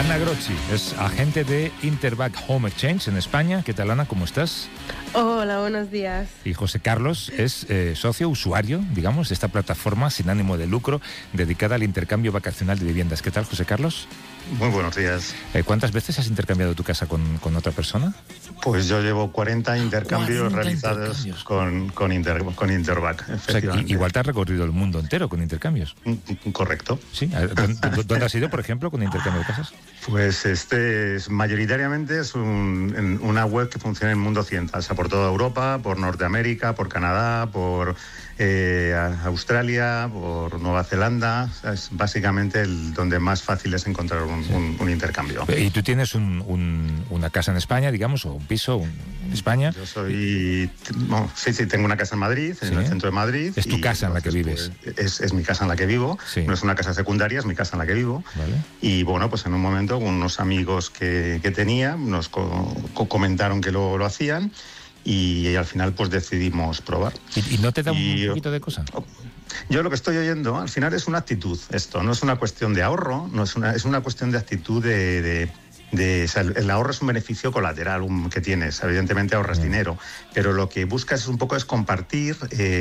Ana Grocchi es agente de Interbac Home Exchange en España. ¿Qué tal, Ana? ¿Cómo estás? Hola, buenos días. Y José Carlos es socio, usuario, digamos, de esta plataforma sin ánimo de lucro dedicada al intercambio vacacional de viviendas. ¿Qué tal, José Carlos? Muy buenos días. ¿Cuántas veces has intercambiado tu casa con otra persona? Pues yo llevo 40 intercambios realizados con Interbac. O sea, igual te has recorrido el mundo entero con intercambios. Correcto. ¿Sí? ¿Dónde has ido, por ejemplo, con intercambio de casas? Pues mayoritariamente es una web que funciona en el mundo occidental, o sea, por toda Europa, por Norteamérica, por Canadá, por Australia, por Nueva Zelanda. O sea, es básicamente donde más fácil es encontrar un intercambio. ¿Y tú tienes una casa en España, digamos, o un piso en España? Yo soy... Bueno, sí, tengo una casa en Madrid, en el centro de Madrid. ¿Es tu casa en la que vives? Pues, es mi casa en la que vivo. Sí. No es una casa secundaria, es mi casa en la que vivo. Vale. Y bueno, pues en un momento unos amigos que tenía nos comentaron que lo hacían. Y al final pues decidimos probar. ¿Y no te da un poquito de cosa? Yo lo que estoy oyendo, al final es una actitud esto, no es una cuestión de ahorro, es una cuestión de actitud o sea, el ahorro es un beneficio colateral que tienes, evidentemente ahorras dinero, pero lo que buscas es un poco compartir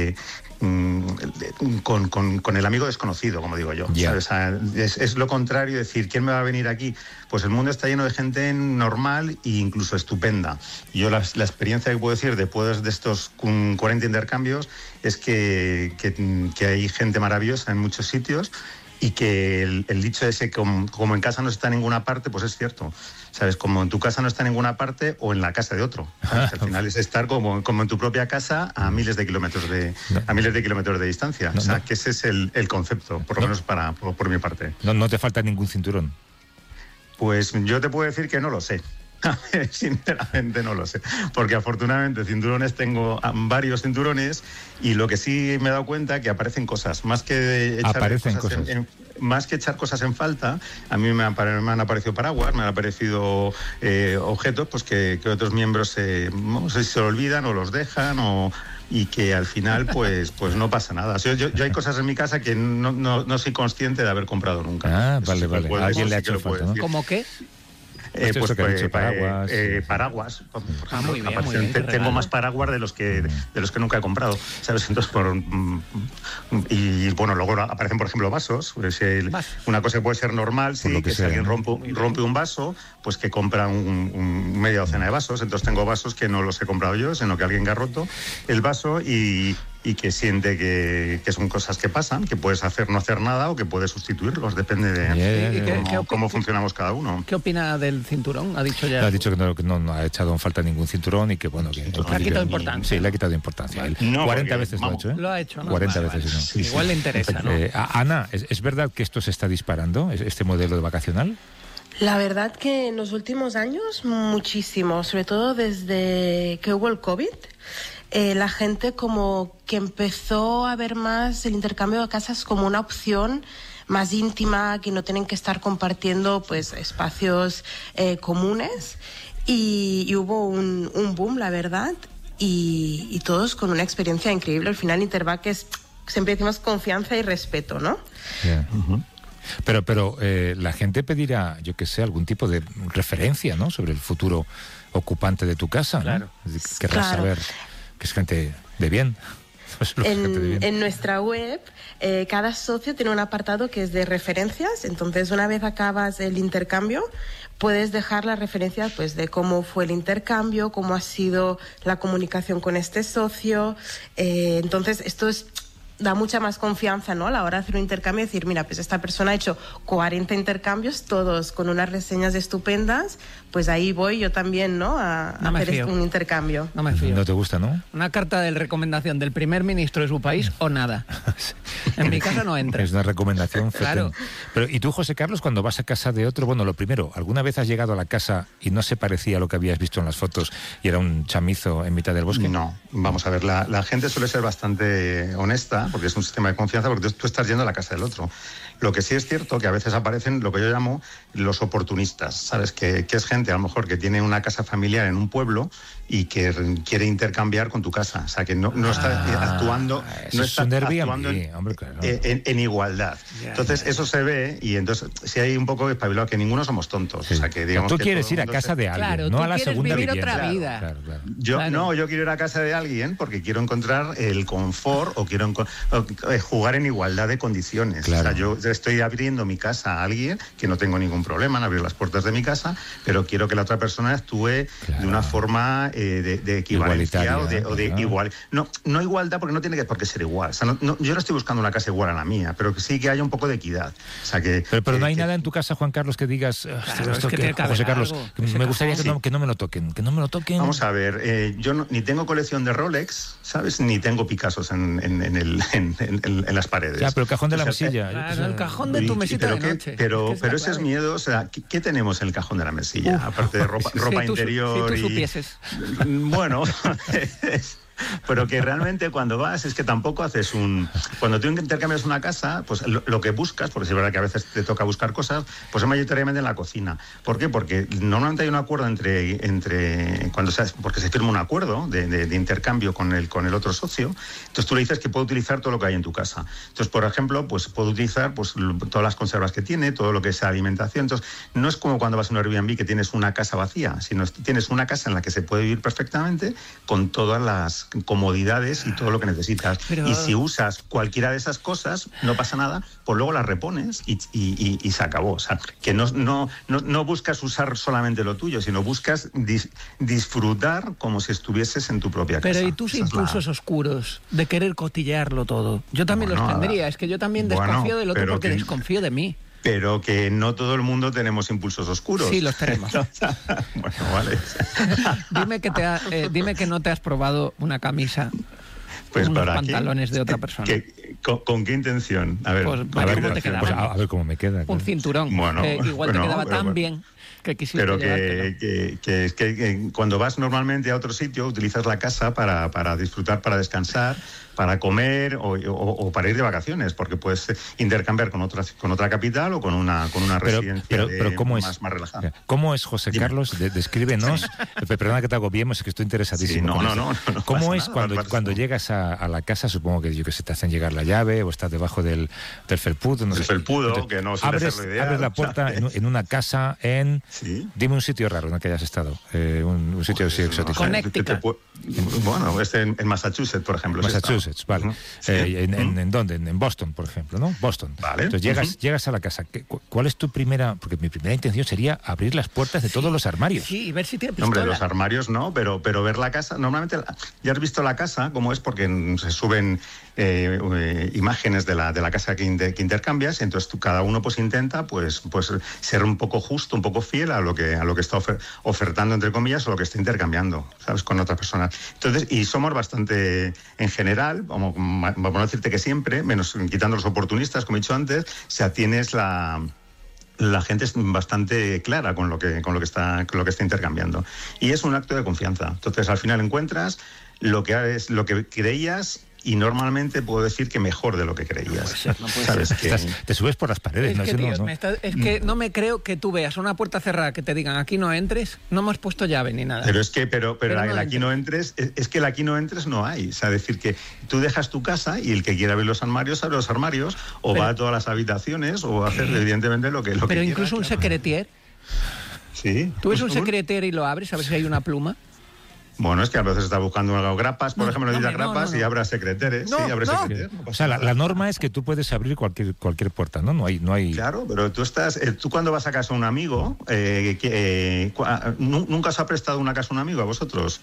con el amigo desconocido, como digo yo. Yeah. ¿Sabes? Es lo contrario, decir, ¿quién me va a venir aquí? Pues el mundo está lleno de gente normal e incluso estupenda. Yo la experiencia que puedo decir después de estos 40 intercambios es que hay gente maravillosa en muchos sitios. Y que el dicho ese, como en casa no está en ninguna parte, pues es cierto. ¿Sabes? Como en tu casa no está en ninguna parte o en la casa de otro. Al final es estar como en tu propia casa a miles de kilómetros de distancia. O sea, que ese es el concepto, por lo menos por mi parte. ¿No te falta ningún cinturón? Pues yo te puedo decir que no lo sé. Sinceramente no lo sé, porque afortunadamente cinturones tengo varios cinturones y lo que sí me he dado cuenta que aparecen cosas, más que echar cosas en falta. A mí me han aparecido paraguas, me han aparecido objetos pues que otros miembros no sé si se lo olvidan o los dejan y que al final pues no pasa nada. O sea, yo hay cosas en mi casa que no soy consciente de haber comprado nunca. Vale. Alguien le ha hecho falta, ¿no? ¿Cómo qué? Paraguas. Muy bien, tengo más paraguas de los que nunca he comprado, ¿sabes? Entonces, y bueno, luego aparecen, por ejemplo, vasos. Una cosa que puede ser normal, sí, que si alguien rompe un vaso, pues que compra media docena de vasos. Entonces tengo vasos que no los he comprado yo, sino que alguien que ha roto el vaso y que siente que son cosas que pasan, que puedes no hacer nada o que puedes sustituirlos, depende de cómo funcionamos cada uno. ¿Qué opina del cinturón? Ha dicho ya. Ha dicho que no ha echado en falta ningún cinturón y que bueno... Le ha quitado importancia. Sí, le ha quitado importancia. 40 veces lo ha hecho, ¿eh? Lo ha hecho, ¿no? 40 veces, ¿no? Sí. Igual le interesa, ¿no? Ana, ¿es verdad que esto se está disparando, este modelo de vacacional? La verdad que en los últimos años muchísimo, sobre todo desde que hubo el COVID. La gente como que empezó a ver más el intercambio de casas como una opción más íntima, que no tienen que estar compartiendo pues espacios comunes y hubo un boom, la verdad, y todos con una experiencia increíble. Al final Interbac es, siempre decimos, confianza y respeto, ¿no? Yeah. Uh-huh. Pero la gente pedirá, yo qué sé, algún tipo de referencia, ¿no?, sobre el futuro ocupante de tu casa, ¿no? Claro. Querrás saber que es gente de bien. En nuestra web, cada socio tiene un apartado que es de referencias. Entonces, una vez acabas el intercambio, puedes dejar las referencias pues, de cómo fue el intercambio, cómo ha sido la comunicación con este socio. Entonces, esto da mucha más confianza, ¿no?, a la hora de hacer un intercambio y decir, mira, pues esta persona ha hecho 40 intercambios, todos con unas reseñas estupendas, pues ahí voy yo también, ¿no?, a hacer un intercambio. No me fío. ¿No te gusta, no? Una carta de recomendación del primer ministro de su país o nada. En mi casa no entra. Es una recomendación. Claro. Pero, ¿y tú, José Carlos, cuando vas a casa de otro? Bueno, lo primero, ¿alguna vez has llegado a la casa y no se parecía a lo que habías visto en las fotos y era un chamizo en mitad del bosque? No, vamos a ver, la gente suele ser bastante honesta porque es un sistema de confianza, porque tú estás yendo a la casa del otro. Lo que sí es cierto que a veces aparecen lo que yo llamo los oportunistas, ¿sabes? Que es gente a lo mejor que tiene una casa familiar en un pueblo y que quiere intercambiar con tu casa. O sea, que no está actuando, no está actuando en igualdad. Entonces, eso se ve y entonces si hay un poco espabilado, que ninguno somos tontos. Sí. O sea, que digamos tú que quieres ir a casa de alguien, no a la segunda vivienda. Otra vida. Claro. Yo quiero ir a casa de alguien porque quiero encontrar el confort o quiero jugar en igualdad de condiciones. Claro. O sea, yo estoy abriendo mi casa a alguien que no tengo ningún problema en abrir las puertas de mi casa, pero quiero que la otra persona actúe de una forma de equivalencia o de igual. No igualdad, porque no tiene por qué ser igual. O sea, yo no estoy buscando una casa igual a la mía, pero que sí que haya un poco de equidad. O sea, pero no hay nada en tu casa, Juan Carlos, que digas, José Carlos, me gustaría que no me lo toquen, Vamos a ver, yo ni tengo colección de Rolex, ¿sabes? Ni tengo Picassos en las paredes. Ya, pero el cajón de la mesilla. Claro, el cajón de tu mesita de noche. Pero ese es miedo. O sea, ¿qué tenemos en el cajón de la mesilla? Aparte de ropa interior. Si tú supieses. Bueno, pero que realmente cuando vas es que tampoco haces cuando tú intercambias una casa, pues lo que buscas, porque es verdad que a veces te toca buscar cosas, pues es mayoritariamente en la cocina. ¿Por qué? Porque normalmente hay un acuerdo porque se firma un acuerdo de intercambio con el otro socio. Entonces tú le dices que puede utilizar todo lo que hay en tu casa. Entonces, por ejemplo, pues puede utilizar todas las conservas que tiene, todo lo que es alimentación. Entonces, no es como cuando vas a un Airbnb que tienes una casa vacía, sino tienes una casa en la que se puede vivir perfectamente con todas las comodidades y todo lo que necesitas. Y si usas cualquiera de esas cosas, no pasa nada, pues luego las repones y se acabó. O sea, que no buscas usar solamente lo tuyo, sino buscas disfrutar como si estuvieses en tu propia casa. Pero ¿y tus impulsos oscuros de querer cotillearlo todo? Yo también los tendría. Es que yo también desconfío del otro porque desconfío de mí. Pero que no todo el mundo tenemos impulsos oscuros. Sí, los tenemos. Bueno, vale. Dime que no te has probado una camisa, pues unos pantalones de otra persona. ¿Con qué intención? A ver, a ver cómo me queda. Un cinturón. Bueno, igual te quedaba tan bien que quisiste llevártelo. Que cuando vas normalmente a otro sitio utilizas la casa para disfrutar, para descansar, para comer o para ir de vacaciones, porque puedes intercambiar con otra capital o con una residencia más relajada. ¿Cómo es, José Carlos? Descríbenos. Perdona que te agobiemos, es que estoy interesadísimo. Sí, no. ¿Cómo es cuando llegas a la casa? Supongo que te hacen llegar la llave o estás debajo del felpudo. No sé. Felpudo, entonces, que no suele ser lo ideal. Abres la puerta en una casa en... ¿Sí? Dime un sitio raro en el que hayas estado. Un sitio así exótico. Connecticut. Bueno, en Massachusetts, por ejemplo. Massachusetts, vale. Sí. ¿En dónde? En Boston, por ejemplo, ¿no? Boston. Vale. Entonces llegas a la casa. ¿Cuál es tu primera...? Porque mi primera intención sería abrir las puertas de todos los armarios. Sí, y ver si tiene pistola. Hombre, los armarios no, pero ver la casa... Normalmente ya has visto la casa, como es, porque se suben imágenes de la casa que intercambias, entonces cada uno pues intenta pues ser un poco justo, un poco fiel a lo que está ofertando, entre comillas, o lo que está intercambiando, ¿sabes?, con otra persona. Entonces, y somos bastante, en general, vamos a decirte que siempre, menos quitando los oportunistas, como he dicho antes, tienes la gente es bastante clara con lo que está intercambiando. Y es un acto de confianza. Entonces, al final encuentras lo que creías, y normalmente puedo decir que mejor de lo que creías. No puede ser. Te subes por las paredes. Es que no me creo que tú veas una puerta cerrada que te digan aquí no entres, no hemos puesto llave ni nada. Pero el aquí no entres, es que el aquí no entres no hay. O sea, decir que tú dejas tu casa y el que quiera abrir los armarios, abre los armarios, va a todas las habitaciones, o hacer evidentemente lo que Pero incluso un secretier. Sí. Tú ves un secretier y lo abres a ver si hay una pluma. Bueno, es que a veces está buscando grapas, por ejemplo, necesitas grapas y abres secreteres. Secreter. O sea, la norma es que tú puedes abrir cualquier puerta, ¿no? No hay... Claro, pero tú cuando vas a casa de un amigo, ¿nunca os ha prestado una casa a un amigo a vosotros?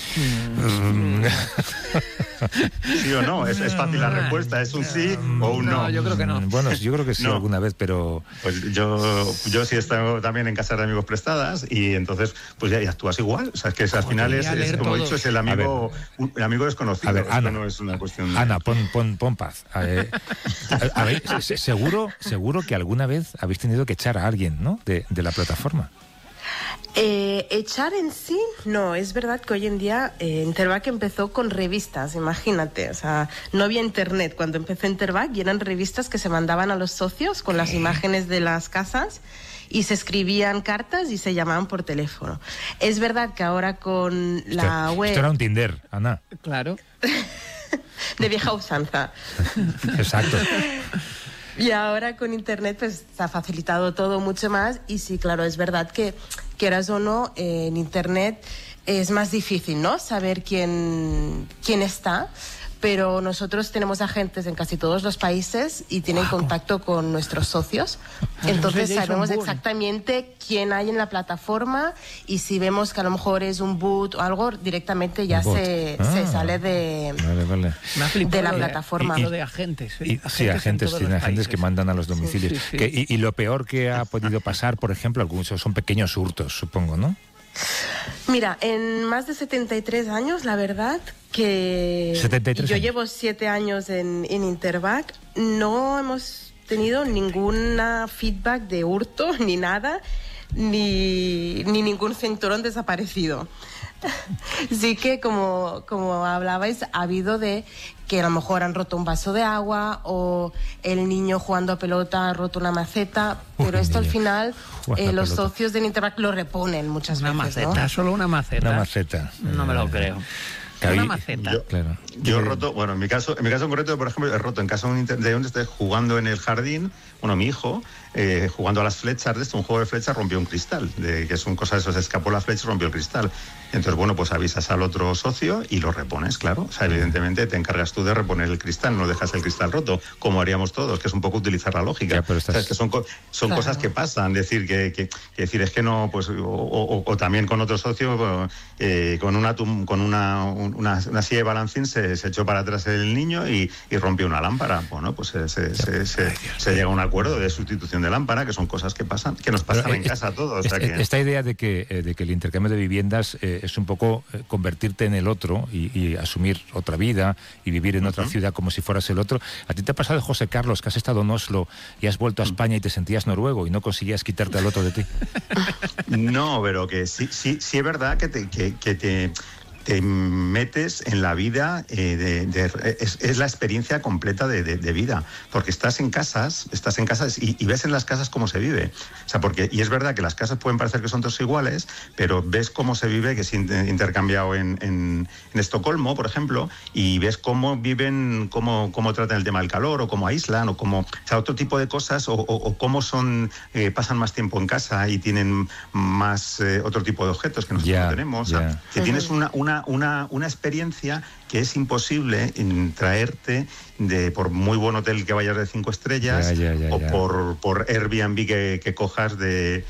¿Sí o no? Es fácil la respuesta, es un sí o un no. No, yo creo que no. Bueno, yo creo que sí alguna vez, pero... Pues yo sí he estado también en casas de amigos prestadas y entonces pues ya actúas igual. O sea, es que al final como he dicho, es el amigo desconocido. A ver, Ana, no es una cuestión de... Ana, pon paz. A ver, seguro que alguna vez habéis tenido que echar a alguien, ¿no?, de la plataforma. Echar en sí, no, es verdad que hoy en día Intervac empezó con revistas, imagínate, o sea, no había internet cuando empezó Intervac y eran revistas que se mandaban a los socios con las imágenes de las casas y se escribían cartas y se llamaban por teléfono. Es verdad que ahora con la web... Esto era un Tinder, Ana. Claro. De vieja usanza. Exacto. Y ahora con Internet pues se ha facilitado todo mucho más y sí, claro, es verdad que quieras o no, en Internet es más difícil, ¿no? Saber quién está, pero nosotros tenemos agentes en casi todos los países y tienen contacto con nuestros socios. Entonces sabemos exactamente quién hay en la plataforma y si vemos que a lo mejor es un boot o algo, directamente ya se sale de la plataforma. Lo de agentes. Sí, agentes, tienen agentes que mandan a los domicilios. Sí. Y lo peor que ha podido pasar, por ejemplo, algunos son pequeños hurtos, supongo, ¿no? Mira, en más de 73 años, la verdad que 73 yo años. llevo 7 años en Intervac, no hemos tenido ninguna feedback de hurto, ni nada, ni ningún cinturón desaparecido. Sí que, como hablabais, ha habido de que a lo mejor han roto un vaso de agua o el niño jugando a pelota ha roto una maceta, pero esto al final los socios de Intervac lo reponen muchas veces. Una maceta, ¿no? solo una maceta. Una maceta. No me lo creo. Una maceta. Yo he roto, bueno, en mi caso en concreto, por ejemplo, he roto en casa de donde esté jugando en el jardín, mi hijo, jugando a las flechas, un juego de flechas, rompió un cristal, que es una cosa de eso, se escapó la flecha y rompió el cristal. Entonces, bueno, pues avisas al otro socio y lo repones, claro. O sea, evidentemente te encargas tú de reponer el cristal, no dejas el cristal roto, como haríamos todos, que es un poco utilizar la lógica. Pero estás... o sea, es que son claro. Cosas que pasan, decir que decir es que no, pues, o también con otro socio, con una silla de balancín se echó para atrás el niño y rompió una lámpara. Bueno, pues se llega a un acuerdo de sustitución de lámpara, que son cosas que pasan, que nos pasan en casa a todos. O sea que... Esta idea de que el intercambio de viviendas es un poco convertirte en el otro y asumir otra vida y vivir en otra ciudad como si fueras el otro. ¿A ti te ha pasado, José Carlos, que has estado en Oslo y has vuelto a España y te sentías noruego y no conseguías quitarte al otro de ti? No, pero que sí es verdad que te metes en la vida, es la experiencia completa de vida, porque estás en casas y ves en las casas cómo se vive. O sea, y es verdad que las casas pueden parecer que son todas iguales, pero ves cómo se vive, que es intercambiado en Estocolmo, por ejemplo, y ves cómo viven, cómo tratan el tema del calor, o cómo aíslan, o sea, otro tipo de cosas, o cómo pasan más tiempo en casa y tienen más otro tipo de objetos que nosotros no tenemos. O sea, que tienes una experiencia que es imposible traerte por muy buen hotel que vayas de 5 estrellas o por Airbnb que cojas de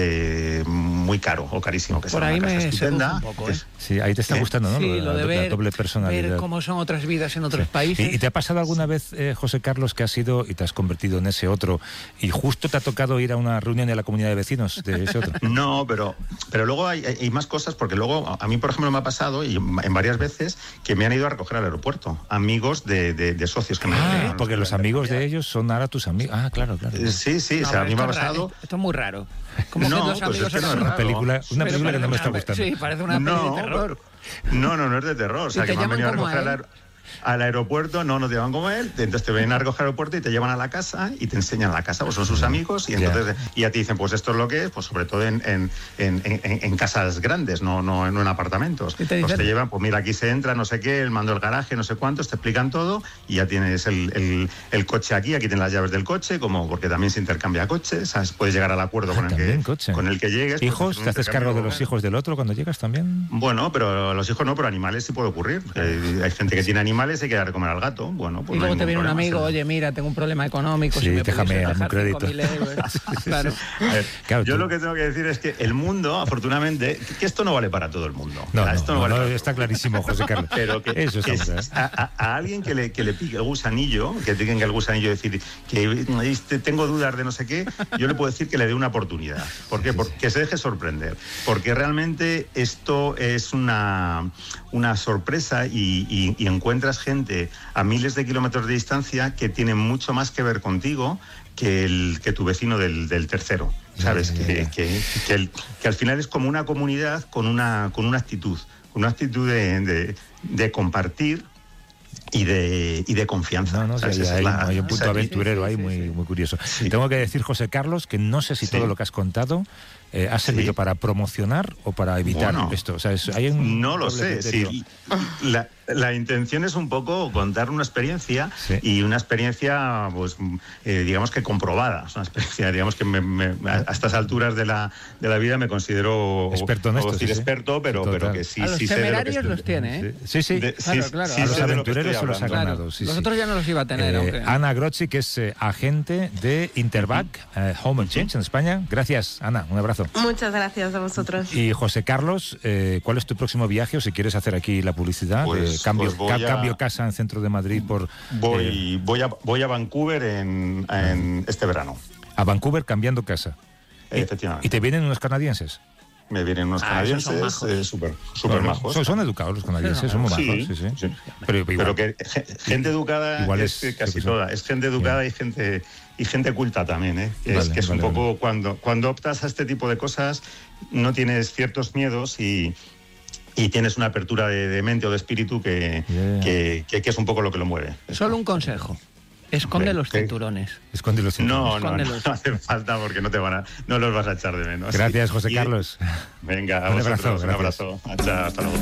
muy caro o carísimo, que por sea ahí una casa estupenda. Un poco, ¿eh? Sí, ahí te está gustando, ¿no? Sí, lo de ver, la doble personalidad. Ver cómo son otras vidas en otros países. ¿Y te ha pasado alguna vez, José Carlos, que has ido y te has convertido en ese otro y justo te ha tocado ir a una reunión de la comunidad de vecinos de ese otro? No, pero luego hay más cosas, porque luego a mí, por ejemplo, me ha pasado y en varias veces que me han ido a recoger al aeropuerto, amigos de socios que me han porque los amigos de ellos son ahora tus amigos. Claro. Sí, o sea, a mí me ha pasado... Esto es muy raro. Como no, que dos pues amigos es que no es una película que no me está gustando. Sí, parece una peli de terror. No es de terror. O sea, que me han venido a recoger al aeropuerto, no te llaman como él, entonces te vienen a recoger al aeropuerto y te llevan a la casa y te enseñan la casa, pues son sus amigos y entonces ya te dicen, pues esto es lo que es, pues sobre todo en casas grandes, no en apartamentos. Pues te llevan, pues mira, aquí se entra, no sé qué, el mando del garaje, no sé cuántos, te explican todo y ya tienes el coche aquí tienes las llaves del coche, porque también se intercambia coches, ¿sabes? Puedes llegar al acuerdo con el que llegues. ¿Hijos? ¿Te haces cargo de los hijos del otro cuando llegas también? Bueno, pero los hijos no, pero animales sí puede ocurrir. Hay gente que tiene animales, hay que dar de comer al gato. Bueno, pues y luego te viene un amigo, oye, mira, tengo un problema económico, sí, déjame un crédito. Claro. Yo lo que tengo que decir es que el mundo, afortunadamente, que esto no vale para todo el mundo. Esto no vale para está clarísimo, José Carlos. Pero que eso es a alguien que le pique el gusanillo, que tenga el gusanillo, decir que tengo dudas de no sé qué, yo le puedo decir que le dé una oportunidad. ¿Por qué? Porque se deje sorprender. Porque realmente esto es una sorpresa y encuentras encuentras gente a miles de kilómetros de distancia que tiene mucho más que ver contigo que tu vecino del tercero, ¿sabes? Que al final es como una comunidad con una actitud de compartir y de confianza. Hay un punto aventurero ahí muy curioso. Sí. Tengo que decir, José Carlos, que no sé si todo lo que has contado ha servido para promocionar o para evitar esto. O sea, no lo sé. Sí. La intención es un poco contar una experiencia y una experiencia, pues, digamos que comprobada. Es una experiencia, digamos que a estas alturas de la vida me considero experto en esto. Experto, pero que sí. A los temerarios los tiene, ¿eh? Sí. Claro. A los aventureros se los ha ganado. Los otros ya no los iba a tener. Ana Grozzi, que es agente de Interbac Home Exchange en España. Gracias, Ana. Un abrazo. Muchas gracias a vosotros. Y José Carlos, ¿cuál es tu próximo viaje o si quieres hacer aquí la publicidad? Cambio casa en centro de Madrid por... Voy a Vancouver en este verano. A Vancouver cambiando casa. Efectivamente. ¿Y te vienen unos canadienses? Me vienen unos canadienses súper majos. Son educados los canadienses, son muy majos. Sí. Pero que gente educada es casi toda. Es gente educada y gente culta también, ¿eh? Es un poco cuando optas a este tipo de cosas no tienes ciertos miedos y tienes una apertura de mente o de espíritu que es un poco lo que lo mueve. Solo un consejo. Esconde los cinturones. Esconde los cinturones. No hace falta porque no los vas a echar de menos. Gracias, José Carlos. Venga, un abrazo. Hasta luego.